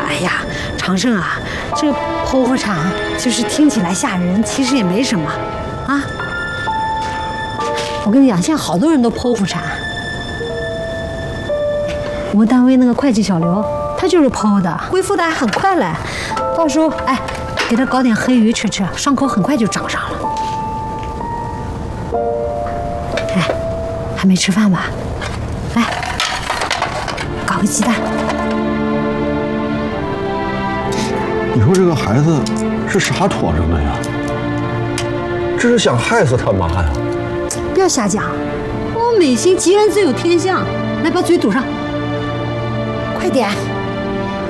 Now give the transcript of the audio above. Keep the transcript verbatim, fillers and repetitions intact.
哎呀，长胜啊，这个剖腹产就是听起来吓人，其实也没什么啊。我跟你讲，现在好多人都剖腹产。我们单位那个会计小刘，他就是剖的，恢复的还很快嘞。到时候哎，给他搞点黑鱼吃吃，伤口很快就长上了。哎，还没吃饭吧？来，搞个鸡蛋。 你说这个孩子是啥戳着的呀？这是想害死他妈呀！ 不要瞎讲，我美心吉人自有天相。来，把嘴堵上，快点。